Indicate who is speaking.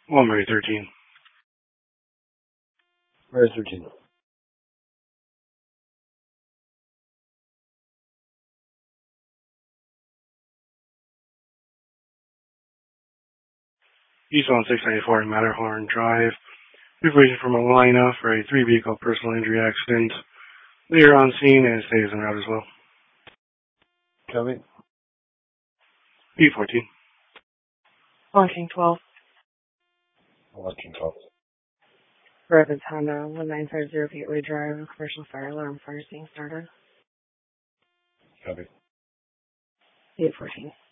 Speaker 1: Mary 13.
Speaker 2: Mary 13.
Speaker 1: Eastbound 694 Matterhorn Drive. Information from Alina for a 3-vehicle personal injury accident. They are on scene and stays en route as well.
Speaker 2: Copy.
Speaker 1: B14.
Speaker 3: Launching 12.
Speaker 2: Launching 12.
Speaker 3: Rapids Honda 1950 Gateway Drive. Commercial fire alarm. Fire scene started.
Speaker 2: Copy.
Speaker 3: B14.